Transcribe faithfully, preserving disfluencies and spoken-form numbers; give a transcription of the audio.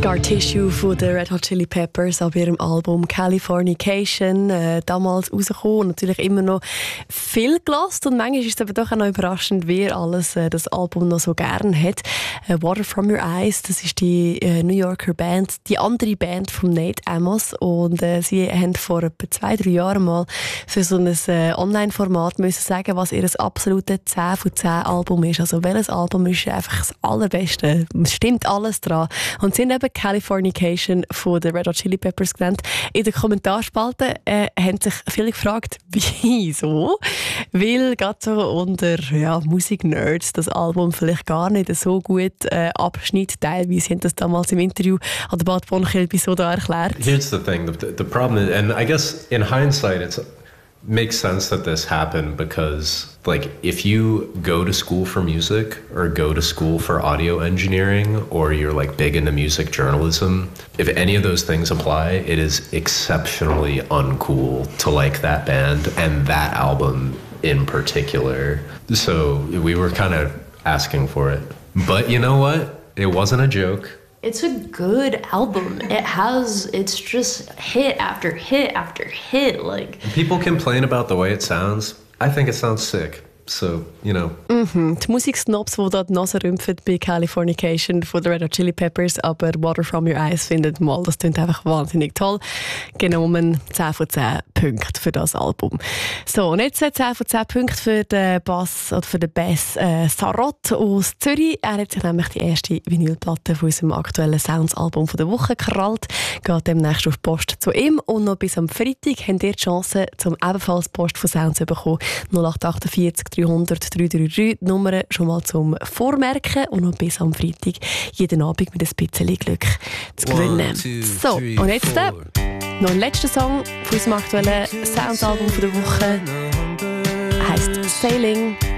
Scar Tissue von den Red Hot Chili Peppers ab ihrem Album Californication, äh, damals rausgekommen und natürlich immer noch viel gehört. Und manchmal ist es aber doch auch noch überraschend, wer alles äh, das Album noch so gern hat. Äh, Water From Your Eyes, das ist die äh, New Yorker Band, die andere Band von Nate Amos, und äh, sie haben vor etwa zwei, drei Jahren mal für so ein äh, Online-Format müssen sagen, was ihr absolutes zehn von zehn Album ist. Also welches Album ist einfach das allerbeste? Es stimmt alles dran. Und sie haben eben Californication von den Red Hot Chili Peppers genannt. In den Kommentarspalte äh, haben sich viele gefragt, wieso? Weil gerade so unter ja, Musik-Nerds das Album vielleicht gar nicht so gut äh, abschneidet. Teilweise haben das damals im Interview an der Bad Bonn-Kilby so da erklärt. Here's the thing, the, the problem is, and I guess in hindsight it's makes sense that this happened because, like, if you go to school for music or go to school for audio engineering or you're like big into music journalism, if any of those things apply, it is exceptionally uncool to like that band and that album in particular. So we were kind of asking for it. But you know what? It wasn't a joke. It's a good album. It has, it's just hit after hit after hit. Like, people complain about the way it sounds. I think it sounds sick. So, you know. Mhm. Die Musiksnobs, die da die Nase rümpfen bei Californication von den Red Hot Chili Peppers, aber Water From Your Eyes findet mal, das klingt einfach wahnsinnig toll. Genommen zehn von zehn Punkten für das Album. So, und jetzt zehn von zehn Punkten für den Bass oder für den Bass äh, Sarot aus Zürich. Er hat sich nämlich die erste Vinylplatte von unserem aktuellen Sounds-Album von der Woche gekrallt. Geht demnächst auf Post zu ihm, und noch bis am Freitag habt ihr die Chance, zum ebenfalls Post von Sounds zu bekommen. null acht vierundachtzig dreihundert dreihundertdreiunddreißig, die Nummer schon mal zum Vormerken, und noch bis am Freitag jeden Abend mit ein bisschen Glück zu gewinnen. One, two, so, three, und jetzt äh, noch ein letzter Song von unserem aktuellen Sounds-Album der Woche. Heißt Sailing.